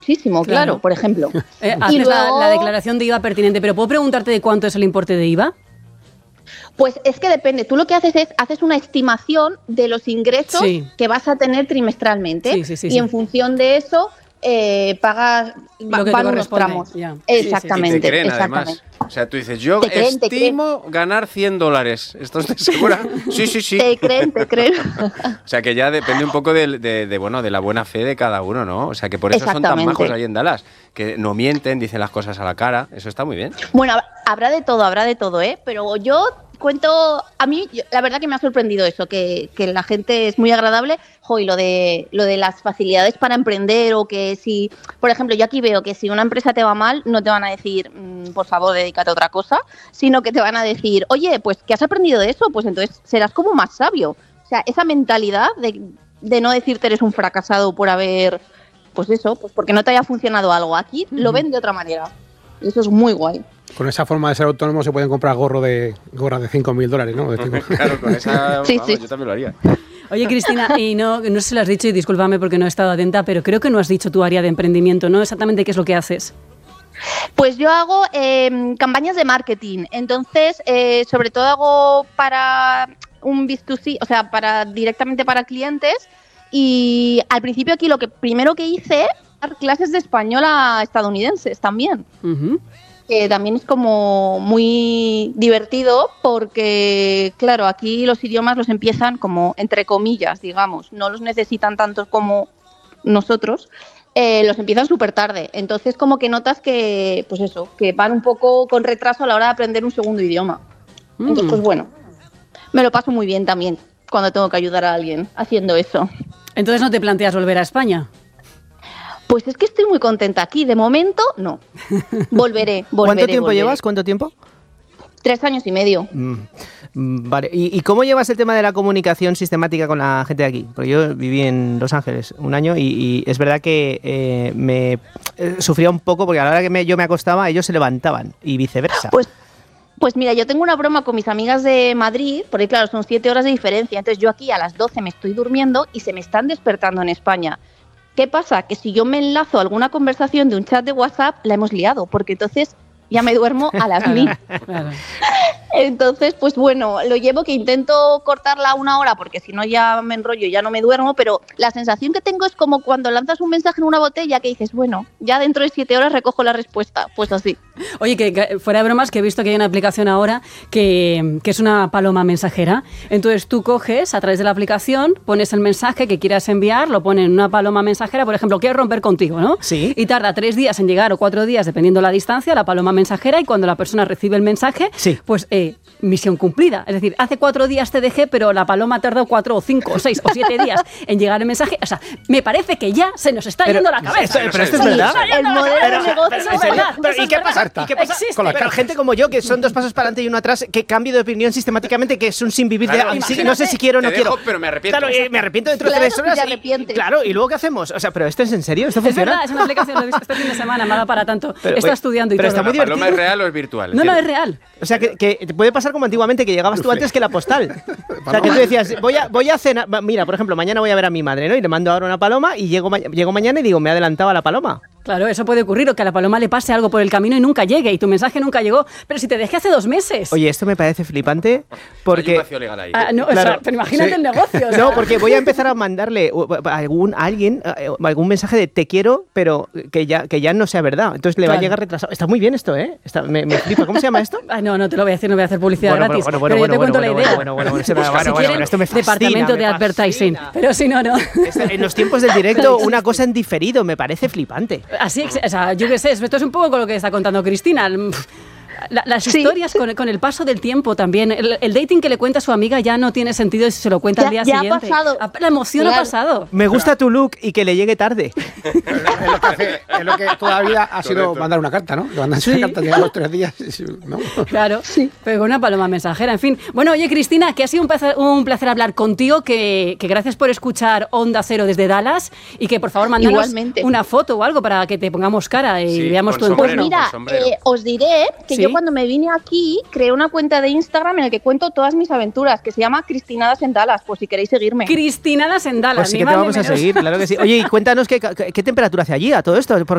muchísimo, claro, por ejemplo. Haces luego, la declaración de IVA pertinente, pero ¿puedo preguntarte de cuánto es el importe de IVA? Pues es que depende. Tú lo que haces es, haces una estimación de los ingresos que vas a tener trimestralmente y en función de eso pagas, van unos tramos. Ya. Exactamente. Y te creen, exactamente. además. O sea, tú dices, yo estimo ganar $100. ¿Estás segura? Sí. Te creen. O sea, que ya depende un poco de la buena fe de cada uno, ¿no? O sea, que por eso son tan majos ahí en Dallas. Que no mienten, dicen las cosas a la cara. Eso está muy bien. Bueno, habrá de todo, ¿eh? Pero yo cuento, la verdad que me ha sorprendido eso, que la gente es muy agradable. Y lo de las facilidades para emprender, o que si, por ejemplo, yo aquí veo que si una empresa te va mal, no te van a decir, por favor, dedícate a otra cosa, sino que te van a decir, oye, pues, ¿qué has aprendido de eso? Pues entonces serás como más sabio. O sea, esa mentalidad de no decirte eres un fracasado por haber, pues eso, pues porque no te haya funcionado algo. Aquí lo ven de otra manera. Y eso es muy guay. Con esa forma de ser autónomo se pueden comprar gorras de $5.000, ¿no? Claro, con esa sí. Yo también lo haría. Oye, Cristina, y no sé si lo has dicho, y discúlpame porque no he estado atenta, pero creo que no has dicho tu área de emprendimiento, ¿no? Exactamente qué es lo que haces. Pues yo hago campañas de marketing. Entonces, sobre todo hago para un B2C, o sea, directamente para clientes. Y al principio aquí lo primero que hice, dar clases de español a estadounidenses también. Que también es como muy divertido porque, claro, aquí los idiomas los empiezan como entre comillas, digamos, no los necesitan tantos como nosotros, los empiezan súper tarde. Entonces como que notas que, pues eso, que van un poco con retraso a la hora de aprender un segundo idioma. Entonces, pues bueno, me lo paso muy bien también cuando tengo que ayudar a alguien haciendo eso. Entonces, ¿no te planteas volver a España? Pues es que estoy muy contenta aquí. De momento, no. Volveré. ¿Cuánto tiempo llevas? ¿Cuánto tiempo? 3 años y medio. Vale. ¿Y cómo llevas el tema de la comunicación sistemática con la gente de aquí? Porque yo viví en Los Ángeles 1 año y es verdad que me sufría un poco porque a la hora que yo me acostaba, ellos se levantaban y viceversa. Pues mira, yo tengo una broma con mis amigas de Madrid, porque claro, son 7 horas de diferencia. Entonces yo aquí a las 12 me estoy durmiendo y se me están despertando en España. ¿Qué pasa? Que si yo me enlazo a alguna conversación de un chat de WhatsApp, la hemos liado, porque entonces ya me duermo a las 1000. Entonces, pues bueno, lo llevo que intento cortarla a 1 hora, porque si no ya me enrollo y ya no me duermo, pero la sensación que tengo es como cuando lanzas un mensaje en una botella que dices, bueno, ya dentro de 7 horas recojo la respuesta, pues así. Oye, que fuera de bromas, que he visto que hay una aplicación ahora que es una paloma mensajera. Entonces tú coges a través de la aplicación, pones el mensaje que quieras enviar, lo pones en una paloma mensajera, por ejemplo, quiero romper contigo, ¿no? Sí. Y tarda 3 días en llegar o 4 días, dependiendo la distancia, la paloma mensajera, y cuando la persona recibe el mensaje, pues misión cumplida. Es decir, hace 4 días te dejé, pero la paloma tardó 4 o 5 o 6 o 7 días en llegar el mensaje. O sea, me parece que ya se nos está yendo la cabeza. Pero esto es verdad. El modelo de negocio es verdad. ¿Y qué pasa? Con la gente como yo, que son 2 pasos para adelante y 1 atrás, que cambio de opinión sistemáticamente, que es un sin vivir de no sé si quiero o no quiero. Pero me arrepiento. Claro, me arrepiento dentro de 3 horas. Claro, ¿y luego qué hacemos? O sea, ¿pero esto es en serio? ¿Esto funciona? Es verdad, es una aplicación, lo he visto este fin de semana, me ha dado para tanto. Está estudiando y todo. Está muy divertido. ¿La paloma es real o es virtual? No, es real. O sea, que te puede pasar como antiguamente, que llegabas tú antes que la postal. O sea, que tú decías, voy a cenar. Mira, por ejemplo, mañana voy a ver a mi madre, ¿no? Y le mando ahora una paloma y llego mañana y digo, me he adelantado a la paloma. Claro, eso puede ocurrir, o que a la paloma le pase algo por el camino y nunca llegue, y tu mensaje nunca llegó. Pero si te dejé hace 2 meses. Oye, esto me parece flipante porque... Hay un vacío legal ahí. No, claro. o sea, pero imagínate el negocio. O sea. No, porque voy a empezar a mandarle a algún mensaje de te quiero, pero que ya no sea verdad. Entonces le va a llegar retrasado. Está muy bien esto, ¿eh? Me flipa. ¿Cómo se llama esto? No te lo voy a decir, no voy a hacer publicidad gratis. Pero yo te cuento la idea. Bueno, esto me fascina. Departamento de advertising. Pero si no. En los tiempos del directo, una cosa en diferido, me parece flipante. Así, o sea, yo qué sé, esto es un poco con lo que está contando Cristina. Las historias con el paso del tiempo también. El dating que le cuenta a su amiga ya no tiene sentido si se lo cuenta al día siguiente. Ya ha pasado. La emoción ha pasado. Me gusta tu look y que le llegue tarde. Es lo que toda la vida ha sido mandar una carta, ¿no? Mandar una carta, llegar los 3 días, ¿no? Claro, pero con una paloma mensajera, en fin. Bueno, oye, Cristina, que ha sido un placer hablar contigo, que gracias por escuchar Onda Cero desde Dallas, y que por favor mándanos una foto o algo para que te pongamos cara y veamos tu entorno. Pues mira, os diré que yo cuando me vine aquí creé una cuenta de Instagram en la que cuento todas mis aventuras, que se llama Cristinadas en Dallas, por si queréis seguirme. Cristinadas en Dallas. Pues sí que te vamos a seguir, claro que sí. Oye, y cuéntanos qué temperatura hace allí a todo esto.